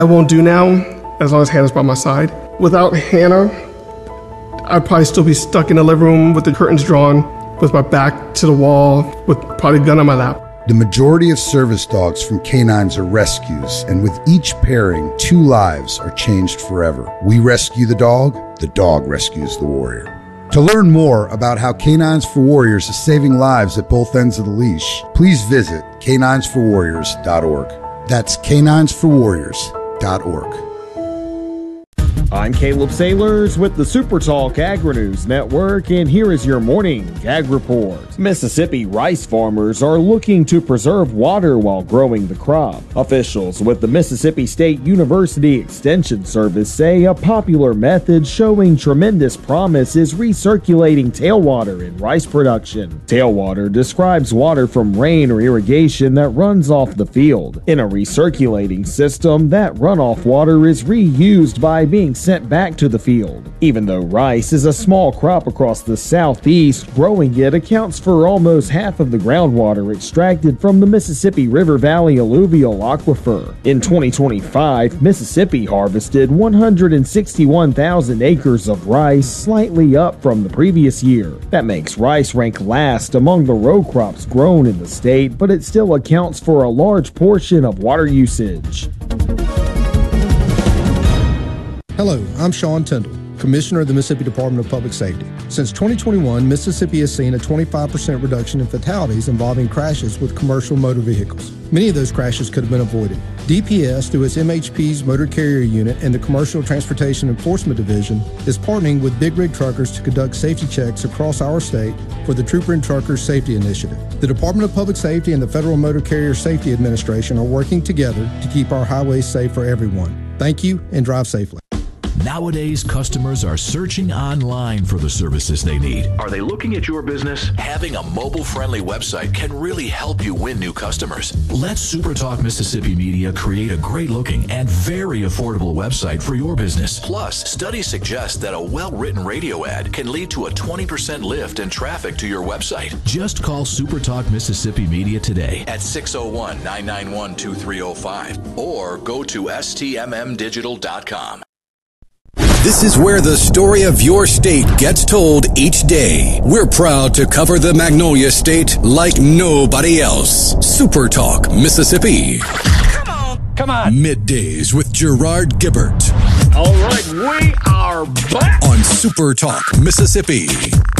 I won't do now as long as Hannah's by my side. Without Hannah, I'd probably still be stuck in the living room with the curtains drawn, with my back to the wall, with probably a gun on my lap. The majority of service dogs from Canines are rescues, and with each pairing, 2 lives are changed forever. We rescue the dog rescues the warrior. To learn more about how Canines for Warriors is saving lives at both ends of the leash, please visit caninesforwarriors.org. That's caninesforwarriors.org. I'm Caleb Sailors with the Super Talk Agri-News Network, and here is your morning Ag Report. Mississippi rice farmers are looking to preserve water while growing the crop. Officials with the Mississippi State University Extension Service say a popular method showing tremendous promise is recirculating tailwater in rice production. Tailwater describes water from rain or irrigation that runs off the field. In a recirculating system, that runoff water is reused by being sent back to the field. Even though rice is a small crop across the southeast, growing it accounts for almost half of the groundwater extracted from the Mississippi River Valley alluvial aquifer. In 2025, Mississippi harvested 161,000 acres of rice, slightly up from the previous year. That makes rice rank last among the row crops grown in the state, but it still accounts for a large portion of water usage. Hello, I'm Sean Tyndall, Commissioner of the Mississippi Department of Public Safety. Since 2021, Mississippi has seen a 25% reduction in fatalities involving crashes with commercial motor vehicles. Many of those crashes could have been avoided. DPS, through its MHP's Motor Carrier Unit and the Commercial Transportation Enforcement Division, is partnering with Big Rig Truckers to conduct safety checks across our state for the Trooper and Truckers Safety Initiative. The Department of Public Safety and the Federal Motor Carrier Safety Administration are working together to keep our highways safe for everyone. Thank you, and drive safely. Nowadays, customers are searching online for the services they need. Are they looking at your business? Having a mobile-friendly website can really help you win new customers. Let SuperTalk Mississippi Media create a great-looking and very affordable website for your business. Plus, studies suggest that a well-written radio ad can lead to a 20% lift in traffic to your website. Just call SuperTalk Mississippi Media today at 601-991-2305 or go to stmmdigital.com. This is where the story of your state gets told each day. We're proud to cover the Magnolia State like nobody else. Super Talk Mississippi. Come on. Middays with Gerard Gibbert. All right, we are back on Super Talk Mississippi.